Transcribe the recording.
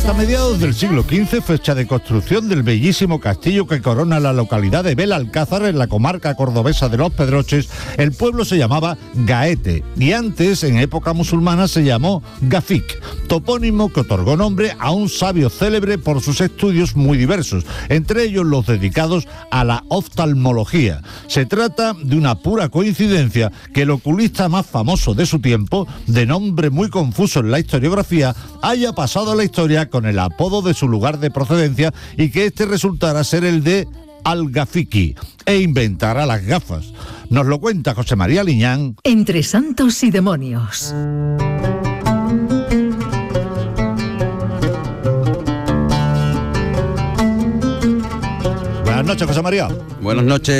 Hasta mediados del siglo XV, fecha de construcción del bellísimo castillo que corona la localidad de Belalcázar, en la comarca cordobesa de Los Pedroches, el pueblo se llamaba Gaete y antes, en época musulmana, se llamó Gafik, topónimo que otorgó nombre a un sabio célebre por sus estudios muy diversos, entre ellos los dedicados a la oftalmología. Se trata de una pura coincidencia que el oculista más famoso de su tiempo, de nombre muy confuso en la historiografía, haya pasado a la historia con el apodo de su lugar de procedencia y que este resultara ser el de Al-Gafiki e inventara las gafas. Nos lo cuenta José María Liñán. Entre santos y demonios. Buenas noches, José María. Buenas noches.